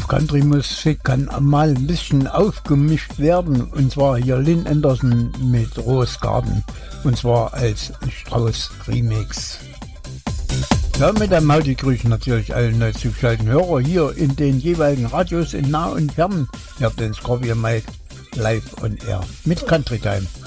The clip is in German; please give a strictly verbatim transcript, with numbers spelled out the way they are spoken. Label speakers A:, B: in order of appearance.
A: Country-Musik kann mal ein bisschen aufgemischt werden, und zwar hier Lynn Anderson mit Rose Garden, und zwar als Strauß-Remix. Ja, mit einem Hauti grüßen natürlich alle neu zugeschalteten Hörer hier in den jeweiligen Radios in nah und fern. Ihr habt den Scorpion Mike live on air mit Country Time.